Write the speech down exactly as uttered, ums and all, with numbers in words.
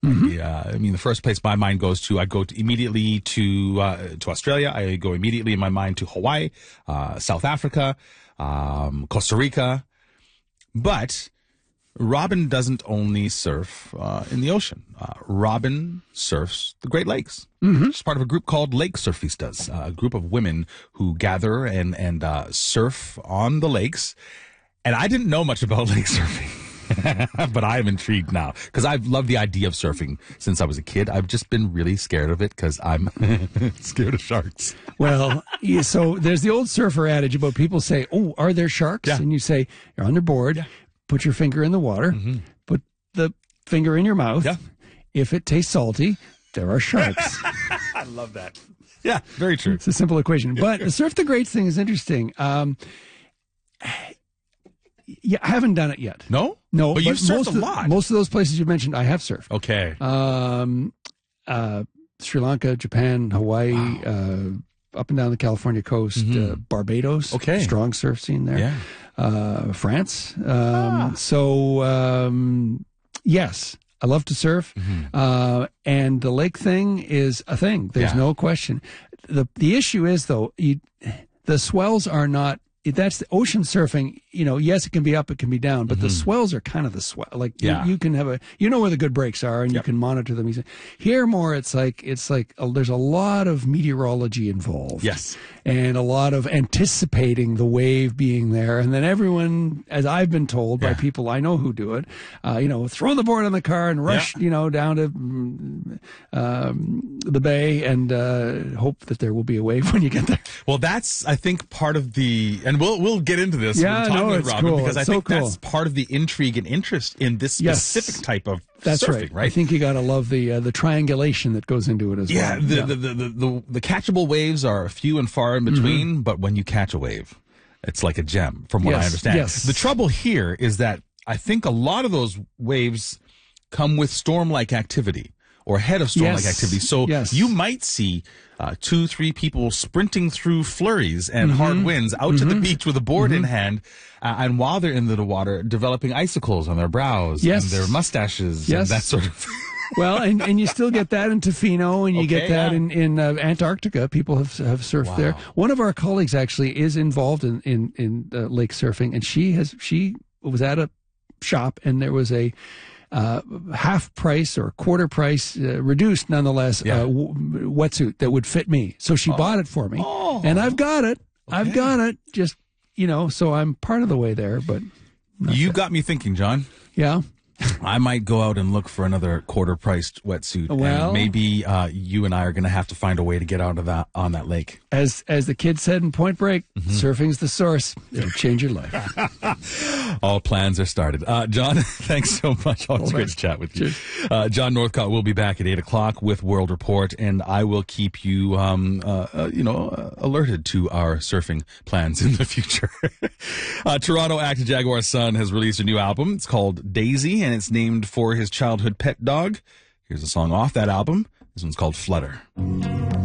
Mm-hmm. Uh, I mean, the first place my mind goes to, I go to immediately to uh, to Australia. I go immediately in my mind to Hawaii, uh, South Africa, um, Costa Rica. But Robin doesn't only surf uh, in the ocean. Uh, Robin surfs the Great Lakes. Mm-hmm. She's part of a group called Lake Surfistas, uh, a group of women who gather and, and uh, surf on the lakes. And I didn't know much about lake surfing. But I am intrigued now because I've loved the idea of surfing since I was a kid. I've just been really scared of it because I'm scared of sharks. Well, yeah, so there's the old surfer adage about people say, oh, are there sharks? Yeah. And you say, you're on their board, yeah. Put your finger in the water, mm-hmm. Put the finger in your mouth. Yeah. If it tastes salty, there are sharks. I love that. Yeah, very true. It's a simple equation. But the Surf the Greats thing is interesting. Um, yeah, I haven't done it yet. No? No, but you've surfed most a of, lot. Most of those places you mentioned, I have surfed. Okay. Um, uh, Sri Lanka, Japan, Hawaii, wow. uh, up and down the California coast, mm-hmm. uh, Barbados. Okay. Strong surf scene there. Yeah. Uh, France. Um, ah. So, um, yes, I love to surf. Mm-hmm. Uh, and the lake thing is a thing. There's yeah. no question. The, the issue is, though, you, the swells are not, that's the ocean surfing, you know, yes, it can be up, it can be down, but mm-hmm. the swells are kind of the swell. Like yeah. you, you can have a, you know where the good breaks are and yep. you can monitor them. Here more, it's like, it's like, uh, there's a lot of meteorology involved. Yes. And a lot of anticipating the wave being there. And then everyone, as I've been told yeah. by people I know who do it, uh, you know, throw the board on the car and rush, yeah. you know, down to um, the bay and uh, hope that there will be a wave when you get there. Well, that's, I think, part of the, and we'll we'll get into this. Yeah, when we're no, it's Robin, cool. because it's I so think cool. that's part of the intrigue and interest in this specific yes. type of That's surfing, right. right? I think you got to love the uh, the triangulation that goes into it as yeah, well. the, Yeah, the, the, the, the, the catchable waves are few and far in between, mm-hmm. but when you catch a wave, it's like a gem, from what yes, I understand. Yes. The trouble here is that I think a lot of those waves come with storm-like activity or ahead of storm-like yes. activity. So yes. you might see uh, two, three people sprinting through flurries and mm-hmm. hard winds out mm-hmm. to the beach with a board mm-hmm. in hand. Uh, and while they're in the water, developing icicles on their brows yes. and their mustaches yes. and that sort of thing. Well, and, and you still get that in Tofino, and you okay, get that yeah. in in uh, Antarctica. People have have surfed wow. there. One of our colleagues actually is involved in in in uh, lake surfing, and she has she was at a shop, and there was a uh, half price or quarter price, uh, reduced nonetheless, yeah. uh, w- wetsuit that would fit me. So she oh. bought it for me, oh. and I've got it. Okay. I've got it. Just you know, so I'm part of the way there. But you that. got me thinking, John. Yeah. I might go out and look for another quarter-priced wetsuit. Well, and maybe uh, you and I are going to have to find a way to get out of that on that lake. As as the kid said in Point Break, mm-hmm. surfing's the source. It'll change your life. All plans are started. Uh, John, thanks so much. Always All great right. to chat with you. Uh, John Northcott will be back at eight o'clock with World Report, and I will keep you, um, uh, uh, you know, uh, alerted to our surfing plans in the future. uh, Toronto actor Jaguar Sun has released a new album. It's called Daisy, and it's named for his childhood pet dog. Here's a song off that album. This one's called Flutter.